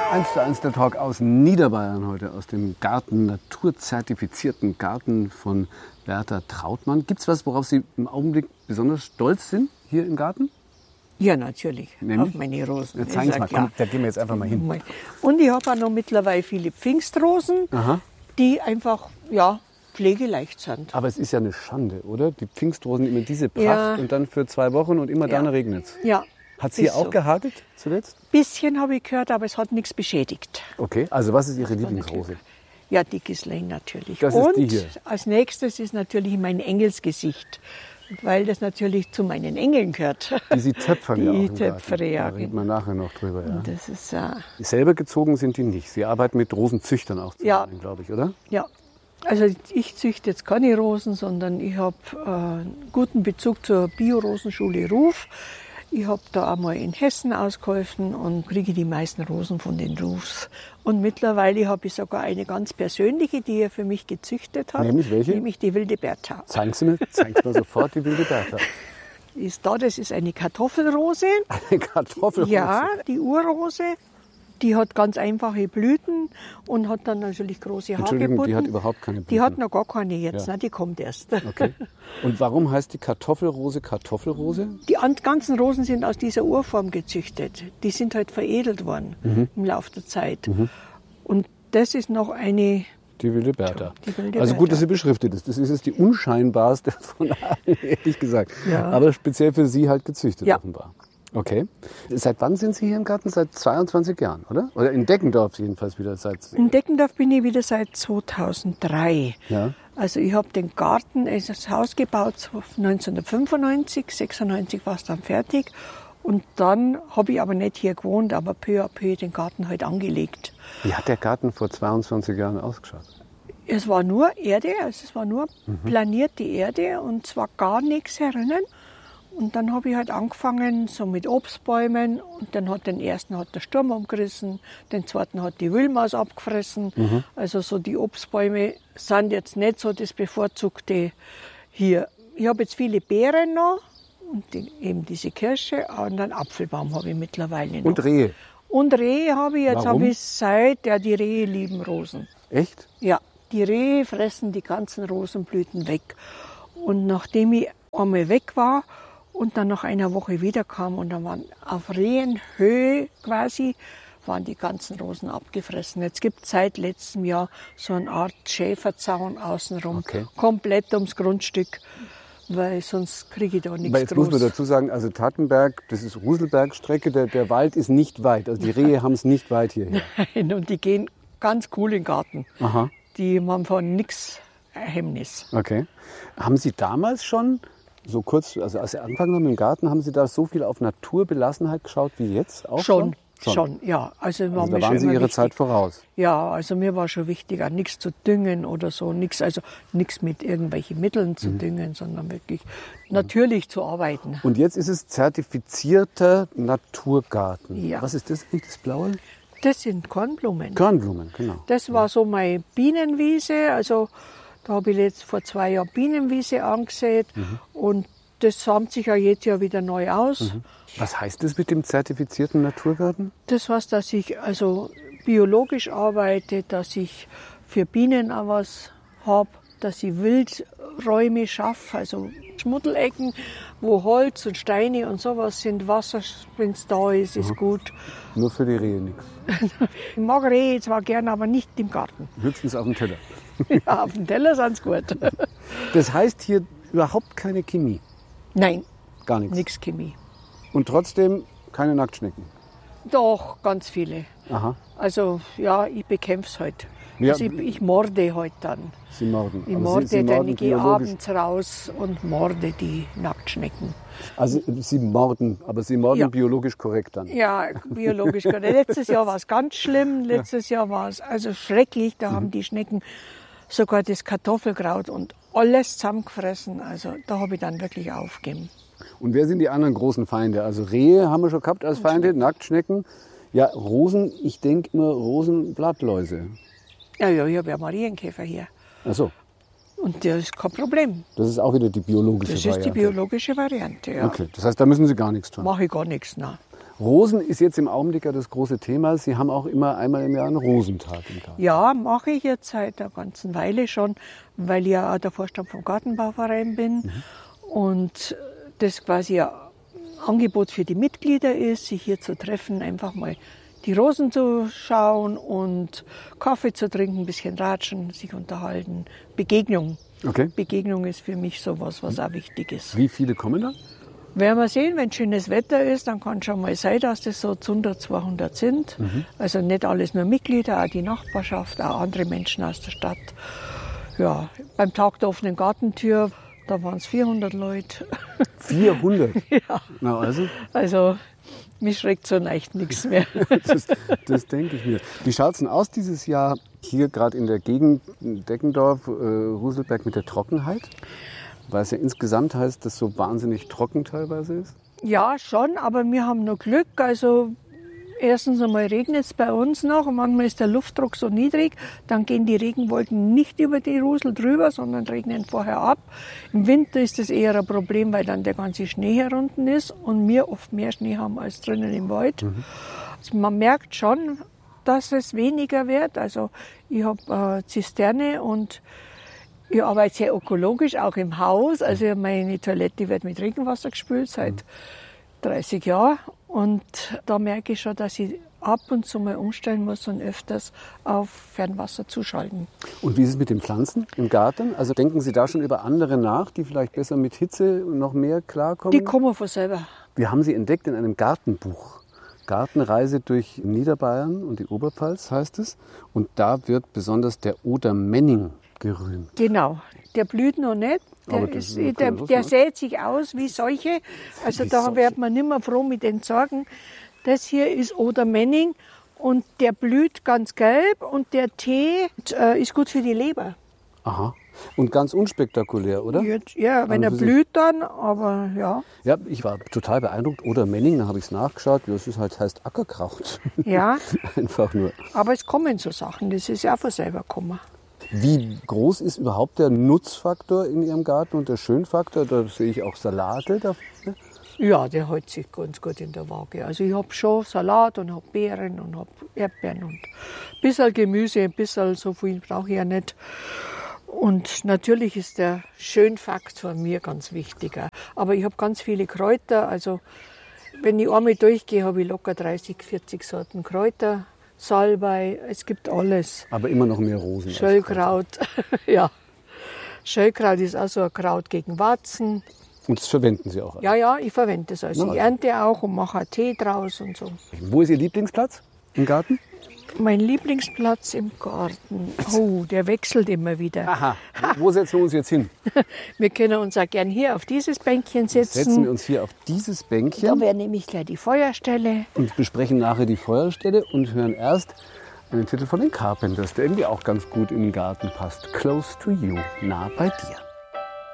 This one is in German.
1:1 der Talk aus Niederbayern heute, aus dem Garten, naturzertifizierten Garten von Berta Trautmann. Gibt es was, worauf Sie im Augenblick besonders stolz sind hier im Garten? Ja, natürlich. Nämlich? Auf meine Rosen. Jetzt zeigen Sie mal, komm, da gehen wir jetzt einfach mal hin. Und ich habe auch noch mittlerweile viele Pfingstrosen, Aha. die einfach, ja, pflegeleicht sind. Aber es ist ja eine Schande, oder? Die Pfingstrosen, immer diese Pracht Ja. und dann für 2 Wochen und immer dann Ja. regnet es. Ja. Hat es hier ist auch so. gehatet zuletzt? Bisschen habe ich gehört, aber es hat nichts beschädigt. Okay, also was ist Ihre Lieblingsrose? Ja, die Ghislaine natürlich. Das ist und die hier. als nächstes ist natürlich mein Engelsgesicht, weil das natürlich zu meinen Engeln gehört. Die Sie töpfern ja auch Die im Garten. töpfere, ja. Da reden wir nachher noch drüber. Ja. Das ist, Selber gezogen sind die nicht. Sie arbeiten mit Rosenzüchtern auch Ja. zusammen, glaube ich, oder? ja. Also ich züchte jetzt keine Rosen, sondern ich habe einen guten Bezug zur Bio-Rosenschule Ruf. Ich habe da einmal in Hessen ausgeholfen und kriege die meisten Rosen von den Rufs. Und mittlerweile habe ich sogar eine ganz persönliche, die er für mich gezüchtet hat. Nämlich welche? Nämlich die wilde Bertha. Zeigen Sie mir sofort die wilde Bertha. Das ist eine Kartoffelrose. Eine Kartoffelrose. Ja, die Urrose. Die hat ganz einfache Blüten und hat dann natürlich große Entschuldigung, Hagebutten. die hat überhaupt keine Blüten. Die hat noch gar keine jetzt, Ja. ne? Die kommt erst. Okay. Und warum heißt die Kartoffelrose Kartoffelrose? Die ganzen Rosen sind aus dieser Urform gezüchtet. Die sind halt veredelt worden im Laufe der Zeit. Und das ist noch eine... Die wilde Bertha. Die wilde Also gut, Bertha. dass sie beschriftet ist. Das ist jetzt die unscheinbarste von allen, ehrlich gesagt. Ja. Aber speziell für Sie halt gezüchtet Ja. offenbar. Okay. Seit wann sind Sie hier im Garten? Seit 22 Jahren, oder? Oder in Deckendorf jedenfalls wieder seit... In Deckendorf bin ich wieder seit 2003. Ja. Also ich habe den Garten, das Haus gebaut 1995, 96 war es dann fertig. Und dann habe ich aber nicht hier gewohnt, aber peu à peu den Garten halt angelegt. Wie hat der Garten vor 22 Jahren ausgeschaut? Es war nur Erde, also es war nur planierte Erde und zwar gar nichts herinnen. Und dann habe ich halt angefangen so mit Obstbäumen und dann hat den ersten hat der Sturm umgerissen, den zweiten hat die Wildmaus abgefressen. Also so die Obstbäume sind jetzt nicht so das Bevorzugte hier. Ich habe jetzt viele Beeren noch und eben diese Kirsche und einen Apfelbaum habe ich mittlerweile noch. Und Rehe. Und Rehe habe ich jetzt, Warum? habe ich die Rehe lieben Rosen. Echt? Ja, die Rehe fressen die ganzen Rosenblüten weg. Und nachdem ich einmal weg war und dann nach einer Woche wiederkam und dann waren auf Rehenhöhe quasi, waren die ganzen Rosen abgefressen. Jetzt gibt es seit letztem Jahr so eine Art Schäferzaun außenrum, Okay. komplett ums Grundstück, weil sonst kriege ich da nichts Aber jetzt muss man groß. dazu sagen, also Tattenberg, das ist Ruselbergstrecke, der Wald ist nicht weit. Also die Rehe haben es nicht weit hierher. Und die gehen ganz cool in den Garten. Aha, Die haben von nichts Hemmnis. okay. Haben Sie damals schon, so kurz, also als Sie angefangen haben im Garten, haben Sie da so viel auf Naturbelassenheit geschaut wie jetzt auch Schon, ja. Also, Also da waren Sie Ihre Zeit voraus. Ja, also mir war schon wichtig, auch nichts zu düngen oder so, nichts mit irgendwelchen Mitteln zu düngen, sondern wirklich natürlich zu arbeiten. Und jetzt ist es zertifizierter Naturgarten. Ja. Was ist das? Nicht das Blaue? Das sind Kornblumen. Kornblumen, genau. Das war so meine Bienenwiese. Also da habe ich jetzt vor 2 Jahren Bienenwiese angesät und das samt sich ja jetzt ja wieder neu aus. Was heißt das mit dem zertifizierten Naturgarten? Das heißt, dass ich also biologisch arbeite, dass ich für Bienen auch was habe, dass ich Wildräume schaffe, also Schmuddelecken, wo Holz und Steine und sowas sind, Wasser, wenn es da ist, ist gut. Nur für die Rehe nichts. Ich mag Rehe zwar gern, aber nicht im Garten. Höchstens auf dem Teller. Ja, auf dem Teller sind sie gut. Das heißt hier überhaupt keine Chemie. Nein, Gar nichts. nichts Chemie. Und trotzdem keine Nacktschnecken. Doch, ganz viele. Aha. Also ja, ich bekämpfe es halt. Ja. Also ich morde halt dann. Sie morden. Ich Aber morde Sie dann, morden ich gehe biologisch. abends raus und morde die Nacktschnecken. Also Sie morden, aber Sie morden Ja. biologisch korrekt dann. Ja, biologisch. Letztes Jahr war es ganz schlimm. Letztes Jahr war es also schrecklich. Da haben die Schnecken sogar das Kartoffelkraut und alles zusammengefressen. Also da habe ich dann wirklich aufgegeben. Und wer sind die anderen großen Feinde? Also Rehe haben wir schon gehabt als Feinde, Nacktschnecken. Ja, Rosen, ich denke immer Rosenblattläuse. Ja, ich habe ja Marienkäfer hier. Ach so, Und das ist kein Problem. das ist auch wieder die biologische Das Variante. ist die biologische Variante, ja. Okay, das heißt, da müssen Sie gar nichts tun. Mache ich gar nichts. Nein. Rosen ist jetzt im Augenblick ja das große Thema. Sie haben auch immer einmal im Jahr einen Rosentag im Garten. Ja, mache ich jetzt seit einer ganzen Weile schon, weil ich ja auch der Vorstand vom Gartenbauverein bin. Und das quasi ein Angebot für die Mitglieder ist, sich hier zu treffen, einfach mal die Rosen zu schauen und Kaffee zu trinken, ein bisschen ratschen, sich unterhalten. Begegnung. Okay. Begegnung ist für mich sowas, was auch wichtig ist. Wie viele kommen da? Werden wir sehen, wenn schönes Wetter ist, dann kann schon mal sein, dass das so 100, 200 sind. Also nicht alles nur Mitglieder, auch die Nachbarschaft, auch andere Menschen aus der Stadt. Ja, beim Tag der offenen Gartentür, da waren es 400 Leute. 400? Ja. Na also? Also mich schreckt so leicht nichts mehr. Das denke ich mir. Wie schaut es denn aus dieses Jahr hier gerade in der Gegend Deggendorf, Ruselberg mit der Trockenheit? Weil es ja insgesamt heißt, dass so wahnsinnig trocken teilweise ist. Ja, schon, aber wir haben noch Glück. Also erstens einmal regnet es bei uns noch und manchmal ist der Luftdruck so niedrig, dann gehen die Regenwolken nicht über die Rusel drüber, sondern regnen vorher ab. Im Winter ist das eher ein Problem, weil dann der ganze Schnee herunten ist und wir oft mehr Schnee haben als drinnen im Wald. Also man merkt schon, dass es weniger wird. Also ich habe Zisterne und ich arbeite sehr ökologisch, auch im Haus. Also meine Toilette wird mit Regenwasser gespült seit 30 Jahren. Und da merke ich schon, dass ich ab und zu mal umstellen muss und öfters auf Fernwasser zuschalten. Und wie ist es mit den Pflanzen im Garten? Also denken Sie da schon über andere nach, die vielleicht besser mit Hitze noch mehr klarkommen? Die kommen von selber. Wir haben sie entdeckt in einem Gartenbuch. Gartenreise durch Niederbayern und die Oberpfalz heißt es. Und da wird besonders der Oder-Menning gerühmt. Genau, der blüht noch nicht. Der sät sich aus wie solche. Also da wird man nicht mehr froh mit Entsorgen. Das hier ist Oder-Menning und der blüht ganz gelb und der Tee ist gut für die Leber. Aha. Und ganz unspektakulär, oder? Jetzt, ja, wenn er blüht dann, aber ja. Ja, ich war total beeindruckt. Oder-Menning, da habe ich es nachgeschaut. Das ist halt, heißt Ackerkraut. Ja. Einfach nur. Aber es kommen so Sachen, das ist ja auch von selber gekommen. Wie groß ist überhaupt der Nutzfaktor in Ihrem Garten und der Schönfaktor? Da sehe ich auch Salate. Ja, der hält sich ganz gut in der Waage. Also ich habe schon Salat und habe Beeren und habe Erdbeeren und ein bisschen Gemüse, ein bisschen, so viel brauche ich ja nicht. Und natürlich ist der Schönfaktor mir ganz wichtig. Aber ich habe ganz viele Kräuter. Also wenn ich einmal durchgehe, habe ich locker 30, 40 Sorten Kräuter. Salbei, es gibt alles. Aber immer noch mehr Rosen. Schöllkraut, ja. Schöllkraut ist auch so ein Kraut gegen Warzen. Und das verwenden Sie auch? Ja, ich verwende es. Also ich ernte auch und mache Tee draus und so. Wo ist Ihr Lieblingsplatz im Garten? Mein Lieblingsplatz im Garten, oh, der wechselt immer wieder. Aha, wo setzen wir uns jetzt hin? Wir können uns auch gern hier auf dieses Bänkchen setzen. Setzen wir uns hier auf dieses Bänkchen. Da wäre nämlich gleich die Feuerstelle. Und besprechen nachher die Feuerstelle und hören erst einen Titel von den Carpenters, der irgendwie auch ganz gut in den Garten passt. Close to you, nah bei dir.